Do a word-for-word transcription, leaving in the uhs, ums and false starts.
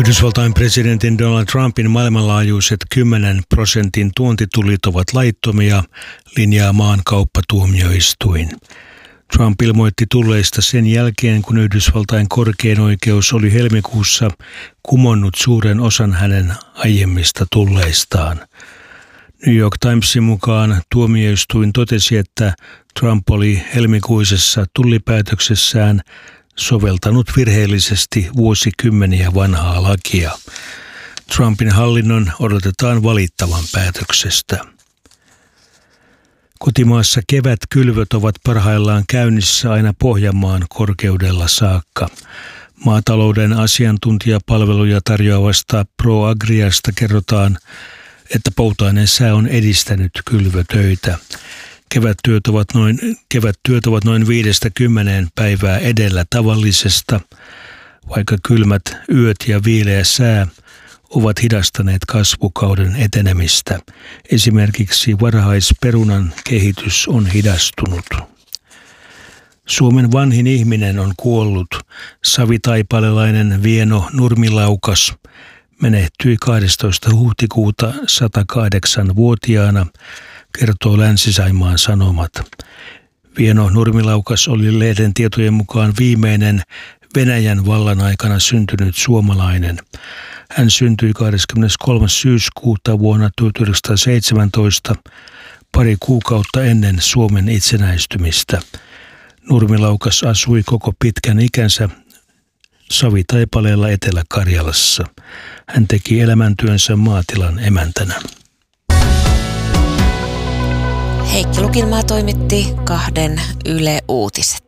Yhdysvaltain presidentin Donald Trumpin maailmanlaajuiset kymmenen prosentin tuontitullit ovat laittomia, linjaa maan kauppatuomioistuin. Trump ilmoitti tulleista sen jälkeen, kun Yhdysvaltain korkein oikeus oli helmikuussa kumonnut suuren osan hänen aiemmista tulleistaan. New York Timesin mukaan tuomioistuin totesi, että Trump oli helmikuisessa tullipäätöksessään soveltanut virheellisesti vuosikymmeniä vanhaa lakia. Trumpin hallinnon odotetaan valittavan päätöksestä. Kotimaassa kevätkylvöt ovat parhaillaan käynnissä aina Pohjanmaan korkeudella saakka. Maatalouden asiantuntijapalveluja tarjoavasta ProAgriasta kerrotaan, että polttoaineen sää on edistänyt kylvötöitä. Kevättyöt ovat noin, kevättyöt ovat noin viidestä kymmeneen päivää edellä tavallisesta, vaikka kylmät yöt ja viileä sää ovat hidastaneet kasvukauden etenemistä. Esimerkiksi varhaisperunan kehitys on hidastunut. Suomen vanhin ihminen on kuollut. Savitaipalelainen Vieno Nurmilaukas menehtyi kahdestoista huhtikuuta satakahdeksanvuotiaana, kertoo Länsi-Saimaan Sanomat. Vieno Nurmilaukas oli lehden tietojen mukaan viimeinen Venäjän vallan aikana syntynyt suomalainen. Hän syntyi kahdeskymmeneskolmas syyskuuta vuonna tuhatyhdeksänsataaseitsemäntoista, pari kuukautta ennen Suomen itsenäistymistä. Nurmilaukas asui koko pitkän ikänsä Savitaipaleella Etelä-Karjalassa. Hän teki elämäntyönsä maatilan emäntänä. Heikki Lukinmaa toimitti kahden Yle Uutiset.